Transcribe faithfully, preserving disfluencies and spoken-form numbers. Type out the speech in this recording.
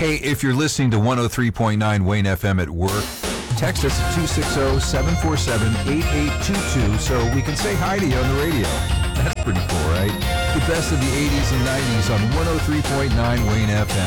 Hey, if you're listening to one oh three point nine Wayne F M at work, text us at two six zero, seven four seven, eight eight two two so we can say hi to you on the radio. That's pretty cool, right? The best of the eighties and nineties on one oh three point nine Wayne F M.